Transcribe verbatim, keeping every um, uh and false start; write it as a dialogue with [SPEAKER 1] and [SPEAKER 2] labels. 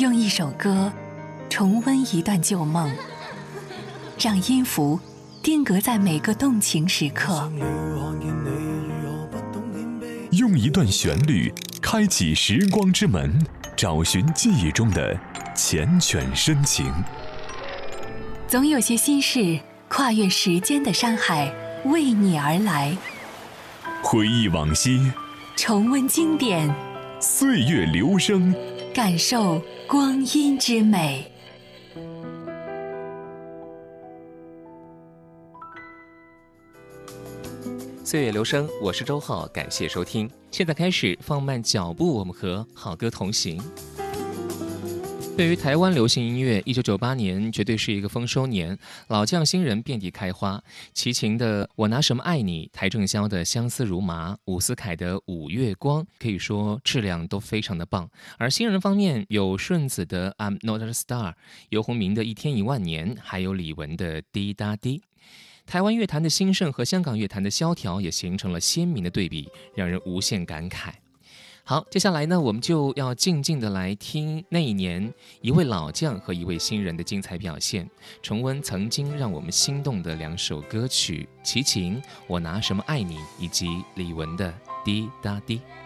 [SPEAKER 1] 用一首歌重温一段旧梦，让音符定格在每个动情时刻，
[SPEAKER 2] 用一段旋律开启时光之门，找寻记忆中的缱绻深情。
[SPEAKER 1] 总有些心事跨越时间的山海，为你而来。
[SPEAKER 2] 回忆往昔，
[SPEAKER 1] 重温经典，
[SPEAKER 2] 岁月流声，
[SPEAKER 1] 感受光阴之美。
[SPEAKER 3] 岁月流声，我是周浩，感谢收听。现在开始放慢脚步，我们和好歌同行。对于台湾流行音乐，一九九八年绝对是一个丰收年，老将新人遍地开花。齐秦的《我拿什么爱你》，邰正宵的《相思如麻》，伍思凯的《五月光》，可以说质量都非常的棒。而新人方面有顺子的《I'm Not a Star》，游鸿明的《一天一万年》，还有李玟的《滴答滴》。台湾乐坛的兴盛和香港乐坛的萧条也形成了鲜明的对比，让人无限感慨。好，接下来呢，我们就要静静的来听那一年一位老将和一位新人的精彩表现，重温曾经让我们心动的两首歌曲：齐秦《我拿什么爱你》以及李玟的《滴答滴》。